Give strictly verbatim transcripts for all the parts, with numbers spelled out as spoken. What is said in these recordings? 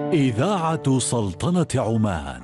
إذاعة سلطنة عمان.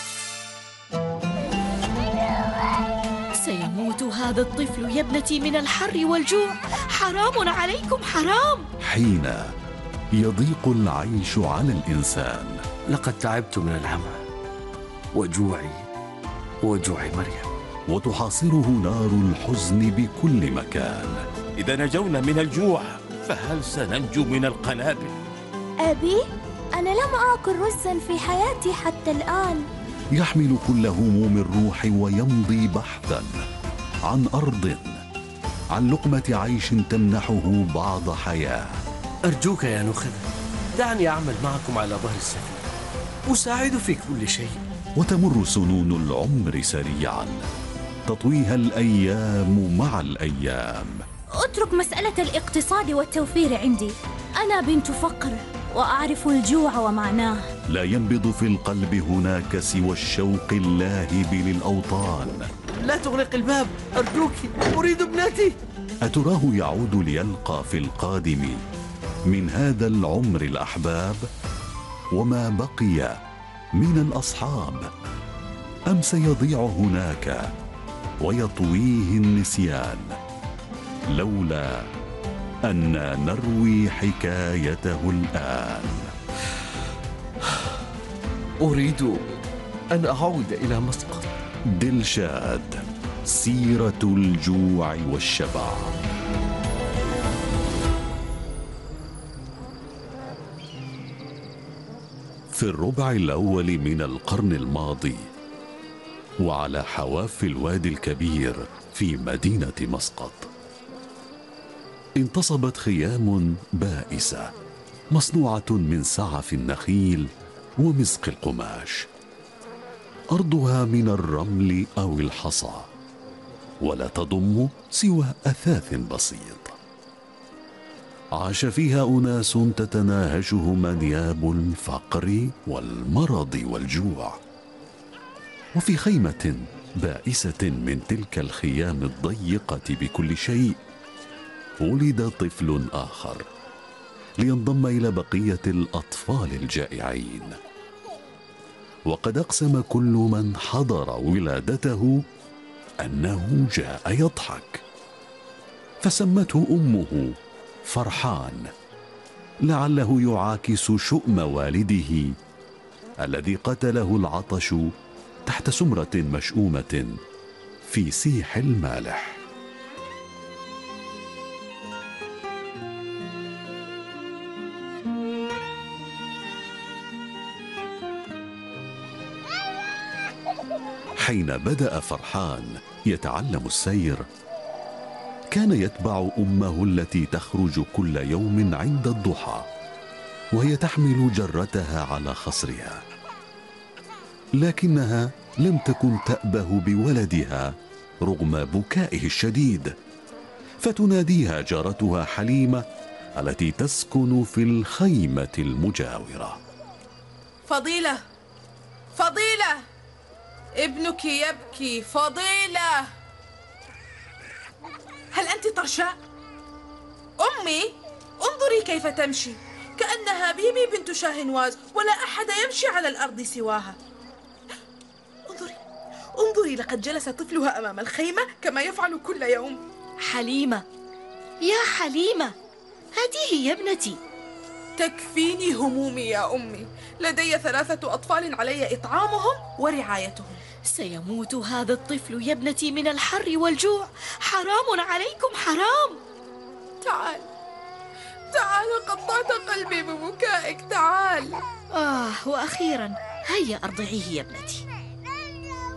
سيموت هذا الطفل يا ابنتي من الحر والجوع، حرام عليكم حرام. حين يضيق العيش على الإنسان. لقد تعبت من العمى وجوعي وجوع مريم، وتحاصره نار الحزن بكل مكان. إذا نجونا من الجوع فهل سننجو من القنابل؟ أبي، أنا لم آكل رزاً في حياتي حتى الآن. يحمل كل هموم الروح ويمضي بحثاً عن أرض، عن لقمة عيش تمنحه بعض حياة. أرجوك يا نخبة، دعني أعمل معكم على ظهر السفينة، أساعد في كل شيء. وتمر سنون العمر سريعاً، تطويها الأيام مع الأيام. اترك مسألة الاقتصاد والتوفير عندي، أنا بنت فقر وأعرف الجوع ومعناه. لا ينبض في القلب هناك سوى الشوق اللاهب للأوطان. لا تغلق الباب أرجوك، أريد ابنتي. أتراه يعود ليلقى في القادم من هذا العمر الأحباب وما بقي من الأصحاب، أم سيضيع هناك ويطويه النسيان لولا أننا نروي حكايته الآن؟ أريد أن أعود إلى مسقط. دلشاد، سيرة الجوع والشبع. في الربع الأول من القرن الماضي، وعلى حواف الوادي الكبير في مدينة مسقط، انتصبت خيام بائسة مصنوعة من سعف النخيل ومسق القماش، أرضها من الرمل أو الحصى، ولا تضم سوى أثاث بسيط. عاش فيها أناس تتناهشهم أنياب الفقر والمرض والجوع. وفي خيمة بائسة من تلك الخيام الضيقة بكل شيء، ولد طفل آخر لينضم إلى بقية الأطفال الجائعين. وقد أقسم كل من حضر ولادته أنه جاء يضحك، فسمته أمه فرحان، لعله يعاكس شؤم والده الذي قتله العطش تحت سمرة مشؤومة في سيح المالح. حين بدأ فرحان يتعلم السير، كان يتبع أمه التي تخرج كل يوم عند الضحى وهي تحمل جرتها على خصرها، لكنها لم تكن تأبه بولدها رغم بكائه الشديد، فتناديها جارتها حليمة التي تسكن في الخيمة المجاورة. فضيلة، فضيلة، ابنك يبكي. فضيلة، هل أنت طرشاء؟ أمي، انظري كيف تمشي، كأنها بيبي بنت شاهنواز، ولا أحد يمشي على الأرض سواها. انظري انظري، لقد جلس طفلها أمام الخيمة كما يفعل كل يوم. حليمة، يا حليمة، هذه يا ابنتي. تكفيني همومي يا أمي، لدي ثلاثة أطفال علي إطعامهم ورعايتهم. سيموت هذا الطفل يا ابنتي من الحر والجوع، حرام عليكم حرام. تعال تعال، قطعت قلبي ببكائك، تعال. آه، وأخيرا هيا أرضعيه يا ابنتي.